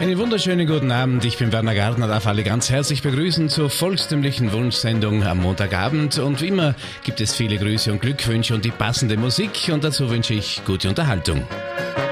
Einen wunderschönen guten Abend, ich bin Werner Gardner, darf alle ganz herzlich begrüßen zur volkstümlichen Wunschsendung am Montagabend und wie immer gibt es viele Grüße und Glückwünsche und die passende Musik und dazu wünsche ich gute Unterhaltung.